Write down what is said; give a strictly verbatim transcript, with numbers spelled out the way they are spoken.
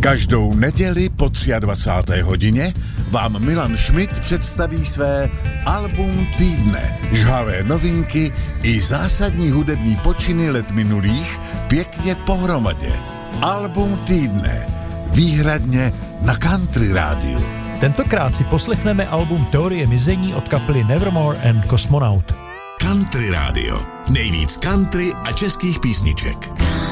Každou neděli po dvacáté třetí hodině vám Milan Schmidt představí své album týdne, žhavé novinky i zásadní hudební počiny let minulých pěkně pohromadě. Album týdne, výhradně na Country rádiu. Tentokrát si poslechneme album Teorie mizení od kapely Nevermore and Cosmonaut. Country rádio, nejvíc country a českých písniček.